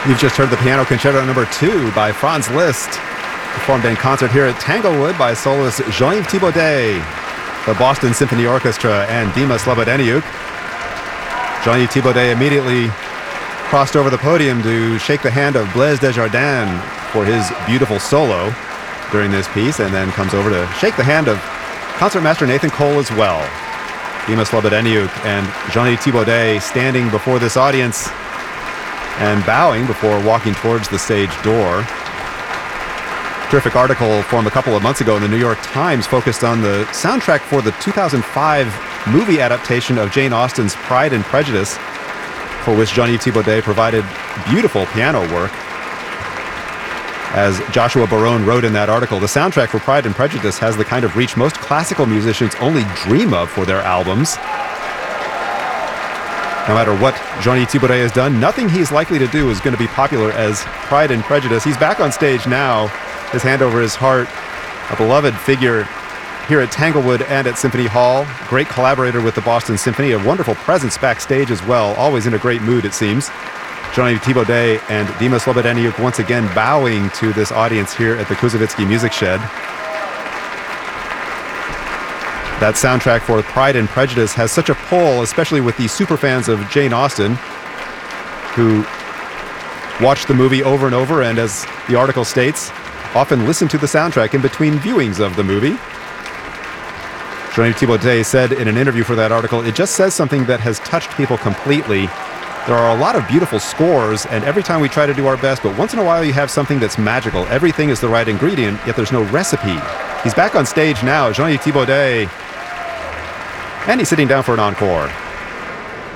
You've just heard the Piano Concerto No. 2 by Franz Liszt, performed in concert here at Tanglewood by soloist Jean-Yves Thibaudet, the Boston Symphony Orchestra, and Dima Slobodeniuk. Jean-Yves Thibaudet immediately crossed over the podium to shake the hand of Blaise Desjardins for his beautiful solo during this piece, and then comes over to shake the hand of concertmaster Nathan Cole as well. Dima Slobodeniuk and Jean-Yves Thibaudet standing before this audience and bowing before walking towards the stage door. Terrific article from a couple of months ago in the New York Times focused on the soundtrack for the 2005 movie adaptation of Jane Austen's Pride and Prejudice, for which Jean-Yves Thibaudet provided beautiful piano work. As Joshua Barone wrote in that article, the soundtrack for Pride and Prejudice has the kind of reach most classical musicians only dream of for their albums. No matter what Jean-Yves Thibaudet has done, nothing he's likely to do is going to be popular as Pride and Prejudice. He's back on stage now, his hand over his heart, a beloved figure here at Tanglewood and at Symphony Hall. Great collaborator with the Boston Symphony, a wonderful presence backstage as well, always in a great mood it seems. Jean-Yves Thibaudet and Dima Slobodeniuk once again bowing to this audience here at the Kuzovitsky Music Shed. That soundtrack for Pride and Prejudice has such a pull, especially with the superfans of Jane Austen, who watch the movie over and over, and as the article states, often listen to the soundtrack in between viewings of the movie. Jean-Yves Thibaudet said in an interview for that article, "It just says something that has touched people completely. There are a lot of beautiful scores, and every time we try to do our best, but once in a while you have something that's magical. Everything is the right ingredient, yet there's no recipe." He's back on stage now, Jean-Yves Thibaudet, and he's sitting down for an encore.